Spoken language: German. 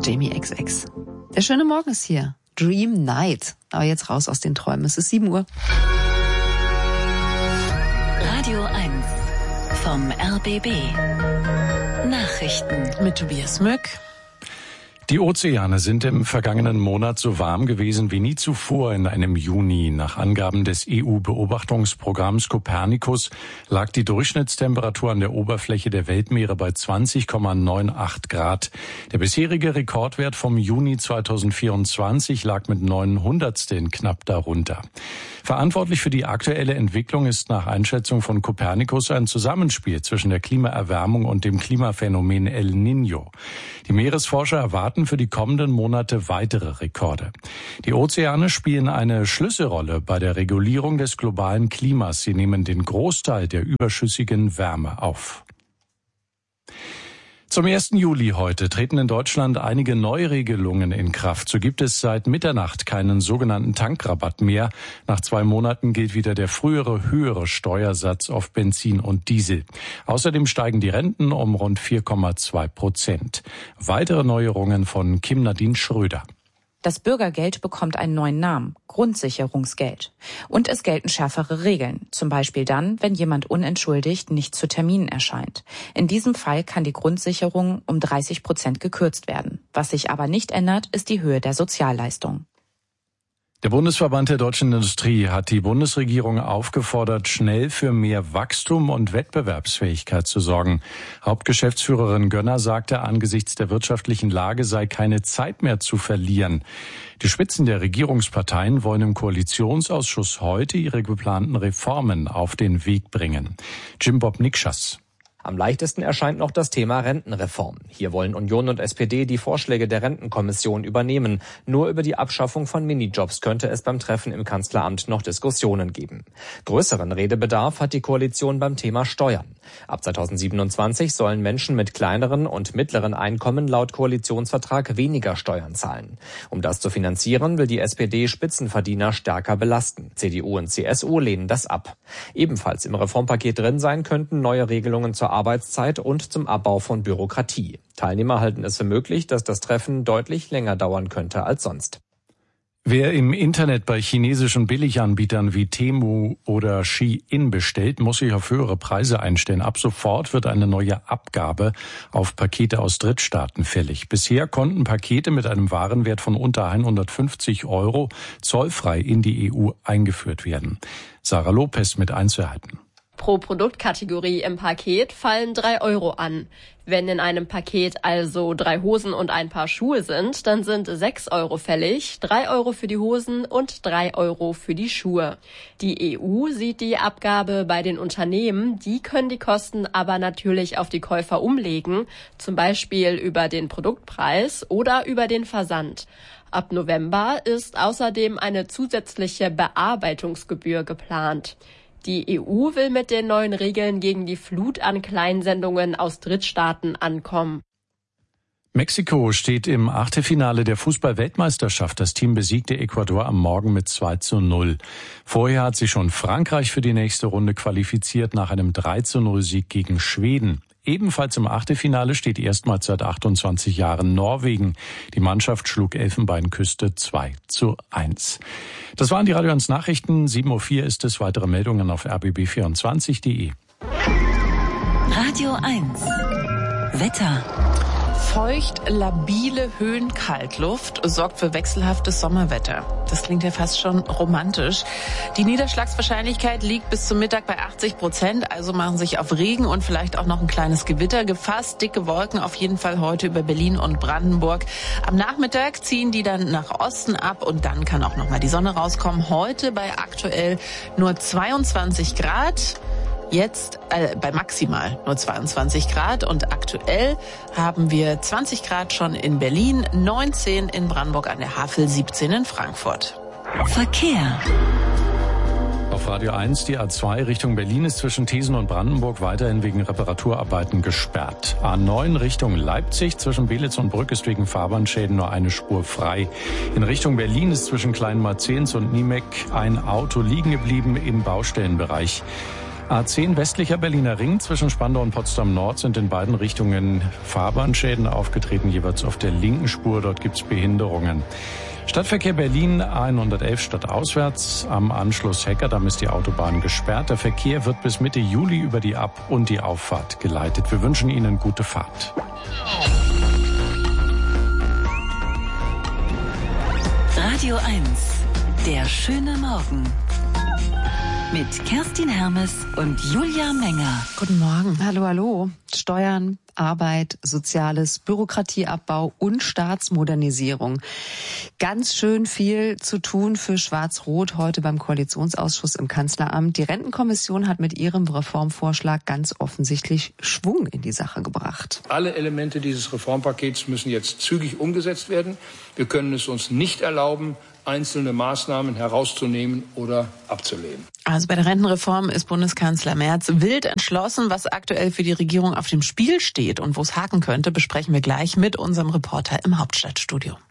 Jamie XX. Der schöne Morgen ist hier. Dream Night. Aber jetzt raus aus den Träumen. Es ist 7 Uhr. Radio 1 vom RBB. Nachrichten mit Tobias Mück. Die Ozeane sind im vergangenen Monat so warm gewesen wie nie zuvor in einem Juni. Nach Angaben des EU-Beobachtungsprogramms Copernicus lag die Durchschnittstemperatur an der Oberfläche der Weltmeere bei 20,98 Grad. Der bisherige Rekordwert vom Juni 2024 lag mit 900stel knapp darunter. Verantwortlich für die aktuelle Entwicklung ist nach Einschätzung von Copernicus ein Zusammenspiel zwischen der Klimaerwärmung und dem Klimaphänomen El Niño. Die Meeresforscher erwarten für die kommenden Monate weitere Rekorde. Die Ozeane spielen eine Schlüsselrolle bei der Regulierung des globalen Klimas. Sie nehmen den Großteil der überschüssigen Wärme auf. Zum 1. Juli heute treten in Deutschland einige Neuregelungen in Kraft. So gibt es seit Mitternacht keinen sogenannten Tankrabatt mehr. Nach 2 Monaten gilt wieder der frühere höhere Steuersatz auf Benzin und Diesel. Außerdem steigen die Renten um rund 4,2%. Weitere Neuerungen von Kim Nadine Schröder. Das Bürgergeld bekommt einen neuen Namen, Grundsicherungsgeld. Und es gelten schärfere Regeln, zum Beispiel dann, wenn jemand unentschuldigt nicht zu Terminen erscheint. In diesem Fall kann die Grundsicherung um 30% gekürzt werden. Was sich aber nicht ändert, ist die Höhe der Sozialleistung. Der Bundesverband der deutschen Industrie hat die Bundesregierung aufgefordert, schnell für mehr Wachstum und Wettbewerbsfähigkeit zu sorgen. Hauptgeschäftsführerin Gönner sagte, angesichts der wirtschaftlichen Lage sei keine Zeit mehr zu verlieren. Die Spitzen der Regierungsparteien wollen im Koalitionsausschuss heute ihre geplanten Reformen auf den Weg bringen. Jim Bob Nikschas. Am leichtesten erscheint noch das Thema Rentenreform. Hier wollen Union und SPD die Vorschläge der Rentenkommission übernehmen. Nur über die Abschaffung von Minijobs könnte es beim Treffen im Kanzleramt noch Diskussionen geben. Größeren Redebedarf hat die Koalition beim Thema Steuern. Ab 2027 sollen Menschen mit kleineren und mittleren Einkommen laut Koalitionsvertrag weniger Steuern zahlen. Um das zu finanzieren, will die SPD Spitzenverdiener stärker belasten. CDU und CSU lehnen das ab. Ebenfalls im Reformpaket drin sein könnten neue Regelungen zur Arbeitszeit und zum Abbau von Bürokratie. Teilnehmer halten es für möglich, dass das Treffen deutlich länger dauern könnte als sonst. Wer im Internet bei chinesischen Billiganbietern wie Temu oder Shein bestellt, muss sich auf höhere Preise einstellen. Ab sofort wird eine neue Abgabe auf Pakete aus Drittstaaten fällig. Bisher konnten Pakete mit einem Warenwert von unter 150 € zollfrei in die EU eingeführt werden. Sarah Lopez mit Einzelheiten. Pro Produktkategorie im Paket fallen 3 € an. Wenn in einem Paket also 3 Hosen und ein Paar Schuhe sind, dann sind 6 € fällig, 3 € für die Hosen und 3 € für die Schuhe. Die EU sieht die Abgabe bei den Unternehmen, die können die Kosten aber natürlich auf die Käufer umlegen, zum Beispiel über den Produktpreis oder über den Versand. Ab November ist außerdem eine zusätzliche Bearbeitungsgebühr geplant. Die EU will mit den neuen Regeln gegen die Flut an Kleinsendungen aus Drittstaaten ankommen. Mexiko steht im Achtelfinale der Fußball-Weltmeisterschaft. Das Team besiegte Ecuador am Morgen mit 2:0. Vorher hat sich schon Frankreich für die nächste Runde qualifiziert nach einem 3:0-Sieg gegen Schweden. Ebenfalls im Achtelfinale steht erstmals seit 28 Jahren Norwegen. Die Mannschaft schlug Elfenbeinküste 2:1. Das waren die Radio 1 Nachrichten. 7:04 ist es. Weitere Meldungen auf rbb24.de. Radio 1 Wetter. Feucht, labile Höhenkaltluft sorgt für wechselhaftes Sommerwetter. Das klingt ja fast schon romantisch. Die Niederschlagswahrscheinlichkeit liegt bis zum Mittag bei 80%, also machen sich auf Regen und vielleicht auch noch ein kleines Gewitter gefasst. Dicke Wolken auf jeden Fall heute über Berlin und Brandenburg. Am Nachmittag ziehen die dann nach Osten ab und dann kann auch noch mal die Sonne rauskommen. Heute bei aktuell nur 22 Grad. Jetzt bei maximal nur 22 Grad und aktuell haben wir 20 Grad schon in Berlin, 19 in Brandenburg an der Havel, 17 in Frankfurt. Verkehr. Auf Radio 1, die A2 Richtung Berlin ist zwischen Thesen und Brandenburg weiterhin wegen Reparaturarbeiten gesperrt. A9 Richtung Leipzig zwischen Belitz und Brück ist wegen Fahrbahnschäden nur eine Spur frei. In Richtung Berlin ist zwischen Kleinmarzehns und Niemeck ein Auto liegen geblieben im Baustellenbereich. A10 westlicher Berliner Ring zwischen Spandau und Potsdam Nord sind in beiden Richtungen Fahrbahnschäden aufgetreten, jeweils auf der linken Spur. Dort gibt es Behinderungen. Stadtverkehr Berlin A111 stadtauswärts. Am Anschluss Heckerdamm ist die Autobahn gesperrt. Der Verkehr wird bis Mitte Juli über die Ab- und die Auffahrt geleitet. Wir wünschen Ihnen gute Fahrt. Radio 1, der schöne Morgen. Mit Kerstin Hermes und Julia Menger. Guten Morgen. Hallo, hallo. Steuern, Arbeit, Soziales, Bürokratieabbau und Staatsmodernisierung. Ganz schön viel zu tun für Schwarz-Rot heute beim Koalitionsausschuss im Kanzleramt. Die Rentenkommission hat mit ihrem Reformvorschlag ganz offensichtlich Schwung in die Sache gebracht. Alle Elemente dieses Reformpakets müssen jetzt zügig umgesetzt werden. Wir können es uns nicht erlauben, einzelne Maßnahmen herauszunehmen oder abzulehnen. Also bei der Rentenreform ist Bundeskanzler Merz wild entschlossen. Was aktuell für die Regierung auf dem Spiel steht und wo es haken könnte, besprechen wir gleich mit unserem Reporter im Hauptstadtstudio.